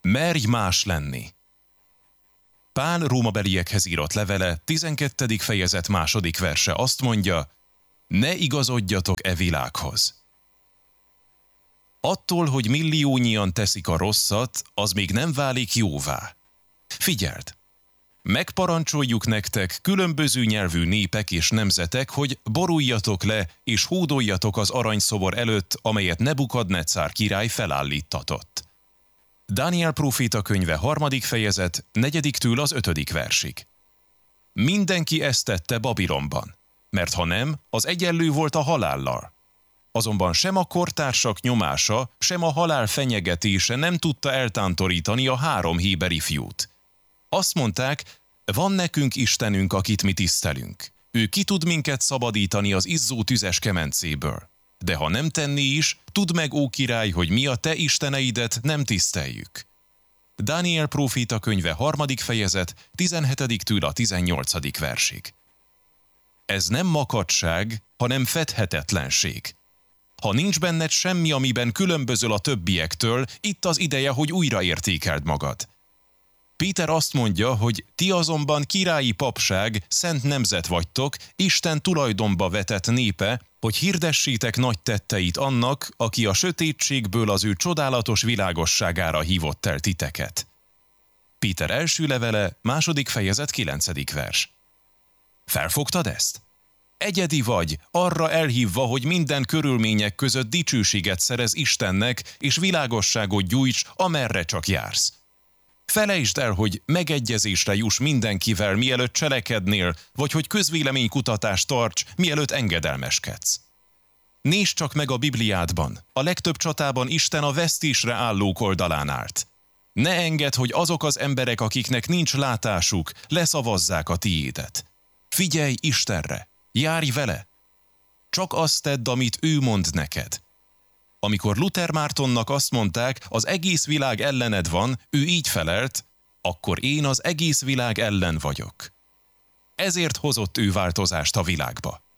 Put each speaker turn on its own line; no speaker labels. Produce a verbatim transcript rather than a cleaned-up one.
Merj más lenni! Pál rómabeliekhez írott levele, tizenkettedik fejezet második verse azt mondja, ne igazodjatok e világhoz. Attól, hogy milliónyian teszik a rosszat, az még nem válik jóvá. Figyeld! Megparancsoljuk nektek, különböző nyelvű népek és nemzetek, hogy boruljatok le és hódoljatok az aranyszobor előtt, amelyet Nebukadnecár király felállíttatott. Dániel próféta könyve harmadik fejezet, negyediktől az ötödik versig. Mindenki ezt tette Babilonban, mert ha nem, az egyenlő volt a halállal. Azonban sem a kortársak nyomása, sem a halál fenyegetése nem tudta eltántorítani a három héber ifjút. Azt mondták, van nekünk Istenünk, akit mi tisztelünk. Ő ki tud minket szabadítani az izzó tüzes kemencéből. De ha nem tenné is, tudd meg, ó király, hogy mi a te isteneidet nem tiszteljük. Dániel próféta könyve harmadik fejezet, tizenhetediktől a tizennyolcadik versig. Ez nem makadság, hanem fedhetetlenség. Ha nincs benned semmi, amiben különbözöl a többiektől, itt az ideje, hogy újraértékeld magad. Péter azt mondja, hogy ti azonban királyi papság, szent nemzet vagytok, Isten tulajdonba vetett népe, hogy hirdessétek nagy tetteit annak, aki a sötétségből az ő csodálatos világosságára hívott el titeket. Péter első levele, második fejezet, kilencedik vers. Felfogtad ezt? Egyedi vagy, arra elhívva, hogy minden körülmények között dicsőséget szerez Istennek, és világosságot gyújts, amerre csak jársz. Felejtsd el, hogy megegyezésre juss mindenkivel, mielőtt cselekednél, vagy hogy közvéleménykutatást tarts, mielőtt engedelmeskedsz. Nézd csak meg a Bibliádban, a legtöbb csatában Isten a vesztésre állók oldalán állt. Ne engedd, hogy azok az emberek, akiknek nincs látásuk, leszavazzák a tiédet. Figyelj Istenre, járj vele! Csak azt tedd, amit ő mond neked. Amikor Luther Mártonnak azt mondták, az egész világ ellened van, ő így felelt, akkor én az egész világ ellen vagyok. Ezért hozott ő változást a világba.